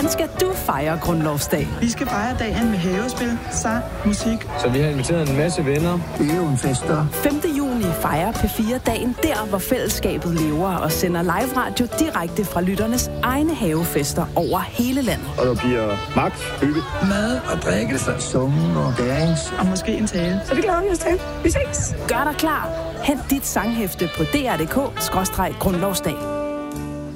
Hvordan skal du fejre Grundlovsdag? Vi skal fejre dagen med havespil, sang, musik. Så vi har inviteret en masse venner. Fester. 5. juni fejrer P4 dagen der, hvor fællesskabet lever og sender live radio direkte fra lytternes egne havefester over hele landet. Og der bliver magt, hygge, Mad og drikkelse. Summen og dærings. Og måske en tale. Så det glæder vi os til. Vi ses. Gør dig klar. Hent dit sanghæfte på dr.dk/grundlovsdag.